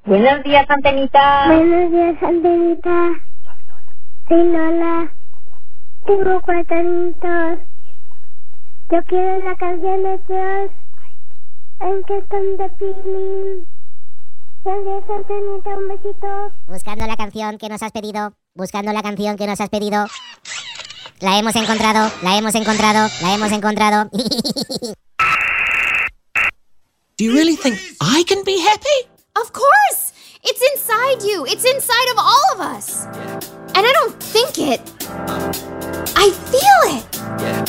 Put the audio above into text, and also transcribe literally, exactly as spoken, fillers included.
Buenos días, Antenita. Buenos días, Antenita. Soy Lola. Tengo cuatro añitos. Yo quiero la canción de Dios. En que están de Pilín. Gracias, Antenita. Un besito. Buscando la canción que nos has pedido. Buscando la canción que nos has pedido. La hemos encontrado. La hemos encontrado. La hemos encontrado. Do you really think I can be happy? Of course! It's inside you. It's inside of all of us. And I don't think it. I feel it.